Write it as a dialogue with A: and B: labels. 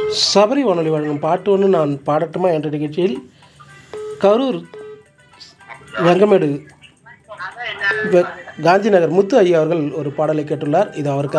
A: சபரி வானொலி வழங்கும் பாட்டு ஒன்று நான் பாடட்டுமா என்ற நிகழ்ச்சியில் கரூர் வெங்கமேடு காந்தி நகர் முத்து ஐயா அவர்கள் ஒரு பாடலை கேட்டுள்ளார். இது அவருக்காக.